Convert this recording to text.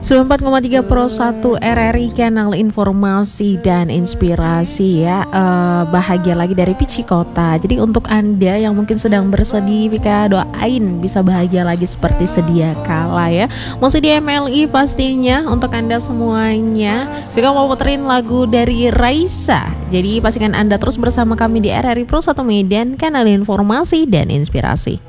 94,3 Pro 1 RRI, kanal informasi dan inspirasi ya. Bahagia lagi dari Pici Kota. Jadi untuk Anda yang mungkin sedang bersedih, Vika doain bisa bahagia lagi seperti sedia kala ya. Masih di MLI pastinya untuk Anda semuanya. Vika mau puterin lagu dari Raisa. Jadi pastikan Anda terus bersama kami di RRI Pro 1 Medan, kanal informasi dan inspirasi.